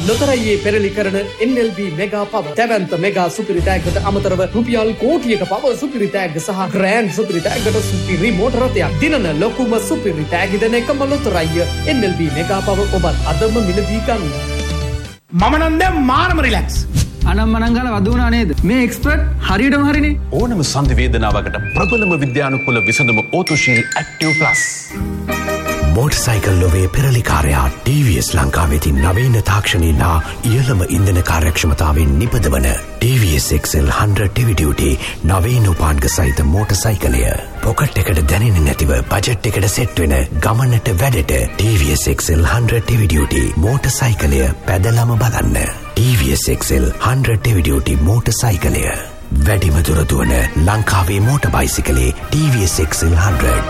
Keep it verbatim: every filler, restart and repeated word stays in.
ලොතරැයියේ පෙරලි කරන N L B mega පව දැවැන්ත මෙගා සුපිරි තෑග්ගට අමතරව රුපියල් කෝටියක පව සුපිරි තෑග්ග සහ ග්‍රෑන්ඩ් සුපිරි තෑග්ගට සුපිරි මෝටර රථයක් දිනන ලොකුම සුපිරි තෑගි දෙන එකම ලොතරැයිය N L B මෙගා පව ඔබත් අදම මිලදී ගන්න. මම නම් දැන් මානම රිලැක්ස්. අනම් මනංගල වදුණා නේද? මේ එක්ස්පර්ට් හරියටම හරිනේ. ඕනම සංධි වේදනාවකට ප්‍රබලම විද්‍යානුකූල විසඳුම ඕතොශීල් ඇක්ටිව් ප්ලස්. මෝටර්සයිකල් ලොවේ පෙරලිකාරයා T V S ලංකාවෙති නවීන තාක්ෂණීලා ඉහළම ඉන්ධන කාර්යක්ෂමතාවෙන් නිපදවන T V S X L one hundred heavy duty නවීන උපාංග සහිත මෝටර්සයිකලය. පොකට් එකට දැනෙන්නේ නැතිව බජට් එකට සෙට් වෙන ගමනට වැඩට T V S X L one hundred heavy duty මෝටර්සයිකලය පැදලම බලන්න. T V S X L one hundred heavy duty මෝටර්සයිකලය වැඩිම දුර දුවන ලංකාවේ motor බයිසිකලේ T V S X L one hundred.